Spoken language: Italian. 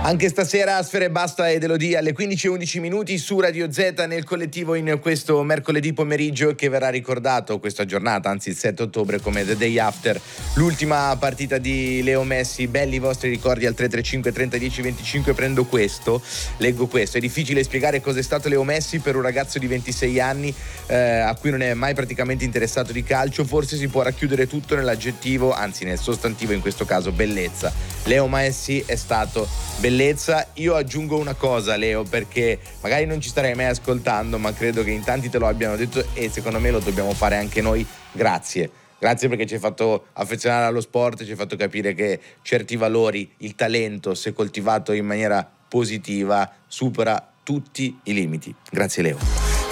Anche stasera Sfera Ebbasta ed Elodie alle 15:11 su Radio Z nel collettivo in questo mercoledì pomeriggio che verrà ricordato questa giornata, anzi il 7 ottobre come The Day After, l'ultima partita di Leo Messi. Belli i vostri ricordi al 335 30 10 25. Leggo questo: è difficile spiegare cosa è stato Leo Messi per un ragazzo di 26 anni a cui non è mai praticamente interessato di calcio. Forse si può racchiudere tutto nell'aggettivo, anzi nel sostantivo, in questo caso bellezza. Leo Messi è stato bellezza. Io aggiungo una cosa, Leo, perché magari non ci starei mai ascoltando, ma credo che in tanti te lo abbiano detto e secondo me lo dobbiamo fare anche noi. Grazie perché ci hai fatto affezionare allo sport, ci hai fatto capire che certi valori, il talento, se coltivato in maniera positiva, supera tutti i limiti. Grazie Leo.